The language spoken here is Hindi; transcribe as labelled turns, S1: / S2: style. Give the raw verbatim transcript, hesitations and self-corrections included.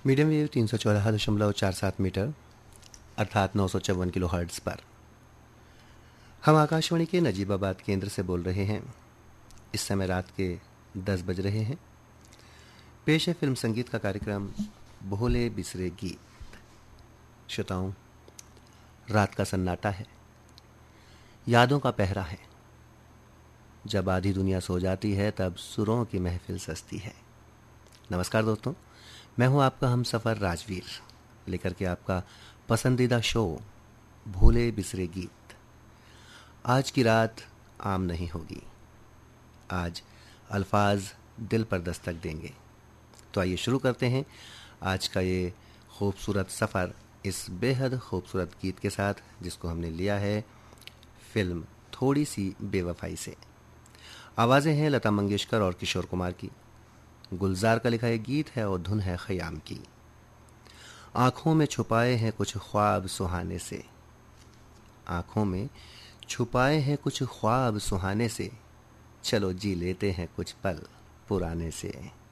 S1: मीडियम वेव तीन सौ चौदह दशमलव चार सात मीटर अर्थात नौ सौ चौवन किलो हर्ट्ज़ पर हम आकाशवाणी के नजीबाबाद केंद्र से बोल रहे हैं। इस समय रात के दस बज रहे हैं। पेश है फिल्म संगीत का कार्यक्रम भोले बिसरे गीत। श्रोताओं, रात का सन्नाटा है, यादों का पहरा है। जब आधी दुनिया सो जाती है तब सुरों की महफिल सजती है। नमस्कार दोस्तों, मैं हूं आपका हम सफ़र राजवीर, लेकर के आपका पसंदीदा शो भोले बिसरे गीत। आज की रात आम नहीं होगी। आज अल्फाज दिल पर दस्तक देंगे। तो आइए शुरू करते हैं आज का ये खूबसूरत सफ़र इस बेहद खूबसूरत गीत के साथ, जिसको हमने लिया है फिल्म थोड़ी सी बेवफाई से। आवाज़ें हैं लता मंगेशकर और किशोर कुमार की। गुलजार का लिखा ये गीत है और धुन है खयाम की। आँखों में छुपाए हैं कुछ ख्वाब सुहाने से, आँखों में छुपाए हैं कुछ ख्वाब सुहाने से, चलो जी लेते हैं कुछ पल पुराने से।